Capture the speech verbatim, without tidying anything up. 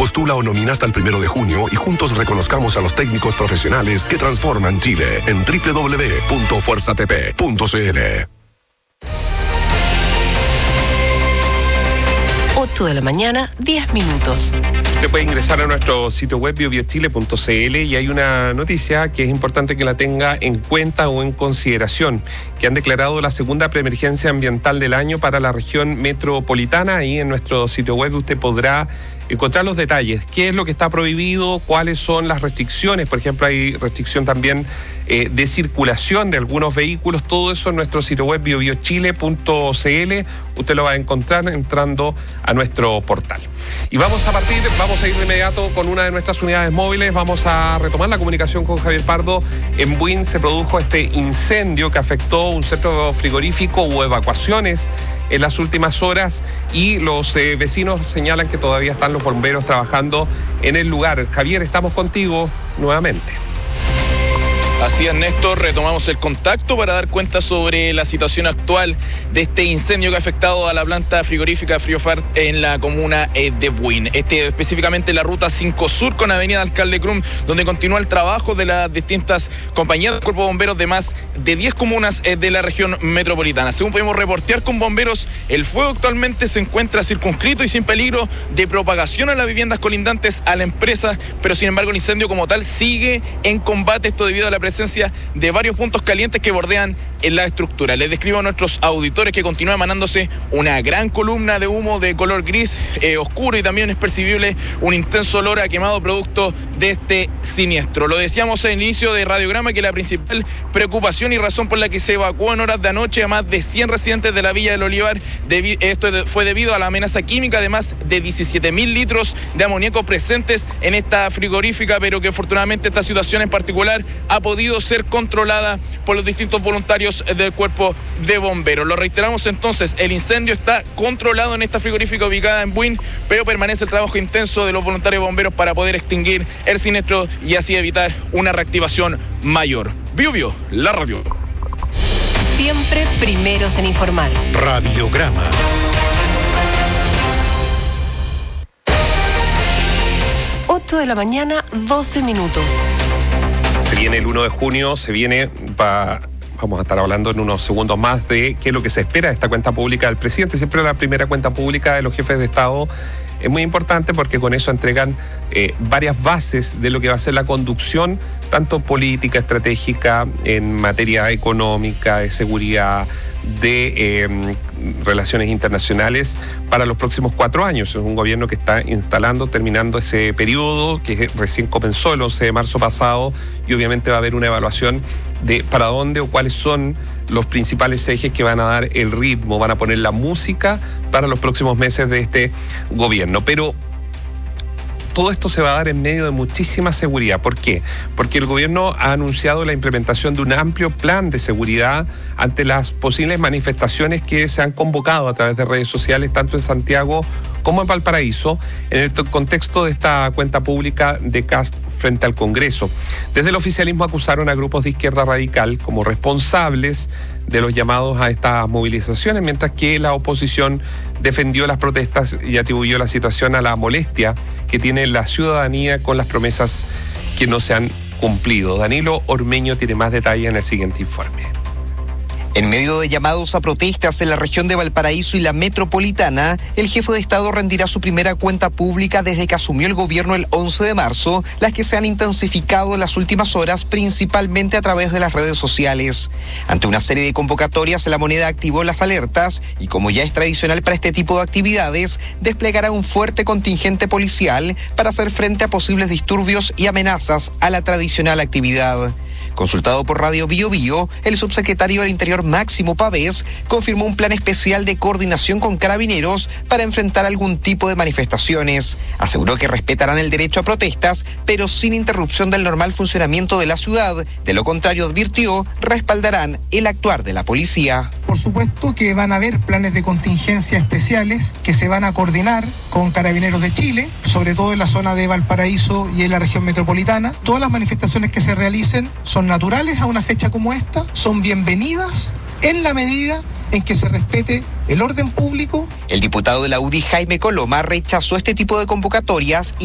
Postula o nomina hasta el primero de junio y juntos reconozcamos a los técnicos profesionales que transforman Chile en doble u doble u doble u punto fuerza t p punto c l. ocho de la mañana, diez minutos. Usted puede ingresar a nuestro sitio web bio bio chile punto c l y hay una noticia que es importante que la tenga en cuenta o en consideración, que han declarado la segunda preemergencia ambiental del año para la región metropolitana. Ahí en nuestro sitio web usted podrá encontrar los detalles, qué es lo que está prohibido, cuáles son las restricciones. Por ejemplo, hay restricción también eh, de circulación de algunos vehículos. Todo eso en nuestro sitio web bio bio chile punto c l. Usted lo va a encontrar entrando a nuestro portal. Y vamos a partir, vamos a ir de inmediato con una de nuestras unidades móviles. Vamos a retomar la comunicación con Javier Pardo. En Buin se produjo este incendio que afectó un centro frigorífico. Hubo evacuaciones en las últimas horas y los eh, vecinos señalan que todavía están los bomberos trabajando en el lugar. Javier, estamos contigo nuevamente. Así es, Néstor, retomamos el contacto para dar cuenta sobre la situación actual de este incendio que ha afectado a la planta frigorífica Friofart en la comuna de Buin. Este, específicamente la ruta cinco Sur con avenida Alcalde Crum, donde continúa el trabajo de las distintas compañías de cuerpo de bomberos de más de diez comunas de la región metropolitana. Según podemos reportear con bomberos, el fuego actualmente se encuentra circunscrito y sin peligro de propagación a las viviendas colindantes a la empresa, pero sin embargo el incendio como tal sigue en combate, esto debido a la presencia de varios puntos calientes que bordean en la estructura. Les describo a nuestros auditores que continúa emanándose una gran columna de humo de color gris eh, oscuro y también es percibible un intenso olor a quemado producto de este siniestro. Lo decíamos al inicio de Radiograma que la principal preocupación y razón por la que se evacuó en horas de anoche a más de cien residentes de la Villa del Olivar, debi- esto fue debido a la amenaza química de más de diecisiete mil litros de amoníaco presentes en esta frigorífica, pero que afortunadamente esta situación en particular ha podido ser controlada por los distintos voluntarios del cuerpo de bomberos. Lo reiteramos entonces, el incendio está controlado en esta frigorífica ubicada en Buin, pero permanece el trabajo intenso de los voluntarios bomberos para poder extinguir el siniestro y así evitar una reactivación mayor. Bio Bio, la radio. Siempre primeros en informar. Radiograma. ocho de la mañana, doce minutos. Se viene el uno de junio, se viene, va, vamos a estar hablando en unos segundos más de qué es lo que se espera de esta cuenta pública del presidente. Siempre la primera cuenta pública de los jefes de Estado es muy importante porque con eso entregan eh, varias bases de lo que va a ser la conducción, tanto política, estratégica, en materia económica, de seguridad, de eh, relaciones internacionales para los próximos cuatro años. Es un gobierno que está instalando, terminando ese periodo que recién comenzó el once de marzo pasado y obviamente va a haber una evaluación de para dónde o cuáles son los principales ejes que van a dar el ritmo, van a poner la música para los próximos meses de este gobierno. Pero todo esto se va a dar en medio de muchísima seguridad. ¿Por qué? Porque el gobierno ha anunciado la implementación de un amplio plan de seguridad ante las posibles manifestaciones que se han convocado a través de redes sociales, tanto en Santiago como en Valparaíso, en el contexto de esta cuenta pública de Kast frente al Congreso. Desde el oficialismo acusaron a grupos de izquierda radical como responsables de los llamados a estas movilizaciones, mientras que la oposición defendió las protestas y atribuyó la situación a la molestia que tiene la ciudadanía con las promesas que no se han cumplido. Danilo Ormeño tiene más detalles en el siguiente informe. En medio de llamados a protestas en la región de Valparaíso y la metropolitana, el jefe de Estado rendirá su primera cuenta pública desde que asumió el gobierno el once de marzo, las que se han intensificado en las últimas horas, principalmente a través de las redes sociales. Ante una serie de convocatorias, la moneda activó las alertas y, como ya es tradicional para este tipo de actividades, desplegará un fuerte contingente policial para hacer frente a posibles disturbios y amenazas a la tradicional actividad. Consultado por Radio Bio Bio, el subsecretario del Interior Máximo Pavés confirmó un plan especial de coordinación con carabineros para enfrentar algún tipo de manifestaciones. Aseguró que respetarán el derecho a protestas, pero sin interrupción del normal funcionamiento de la ciudad. De lo contrario, advirtió, respaldarán el actuar de la policía. Por supuesto que van a haber planes de contingencia especiales que se van a coordinar con Carabineros de Chile, sobre todo en la zona de Valparaíso y en la región metropolitana. Todas las manifestaciones que se realicen son naturales a una fecha como esta, son bienvenidas en la medida en que se respete el orden público. El diputado de la U D I, Jaime Coloma, rechazó este tipo de convocatorias y